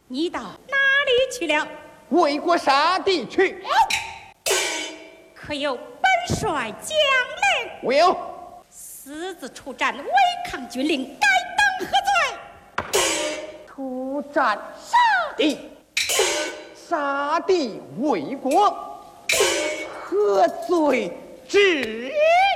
你到哪里去了？ 为国杀敌去。 可有本帅将令？ 无有。 私自出战，违抗军令，该当何罪？ 出战杀敌，杀敌为国，何罪之有？